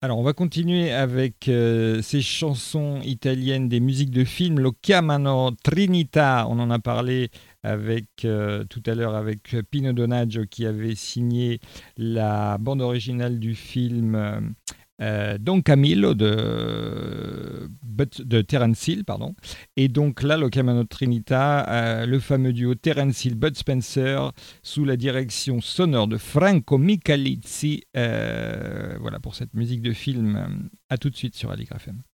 Alors, on va continuer avec ces chansons italiennes des musiques de film. Lo chiamano Trinità, on en a parlé avec, tout à l'heure avec Pino Donaggio qui avait signé la bande originale du film Don Camillo de Terence Hill. Pardon. Et donc là, Lo chiamano Trinità, le fameux duo Terence Hill-Bud Spencer sous la direction sonore de Franco Michalizzi. Voilà pour cette musique de film. À tout de suite sur Aligre FM.